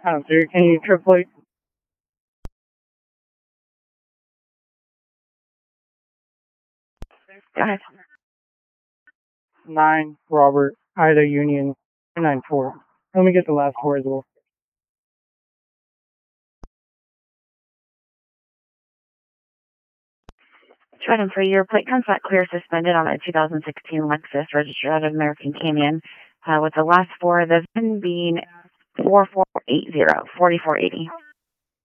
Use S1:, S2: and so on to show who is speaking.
S1: Sir, can you triplet?
S2: Go ahead.
S1: 9, Robert, Ida Union, 294. Let me get the last four as well.
S2: Item for your plate comes back clear suspended on a 2016 Lexus registered out of American Canyon, with the last four of the VIN being 4480, 4480.